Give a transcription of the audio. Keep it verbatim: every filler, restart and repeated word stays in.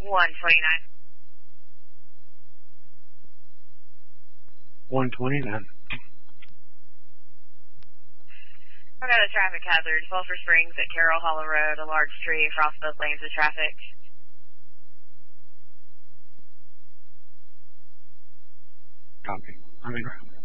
one twenty-nine. one twenty-nine. I got a traffic hazard. Sulphur Springs at Carroll Hollow Road. A large tree across both lanes of traffic. Copy. I'm in ground.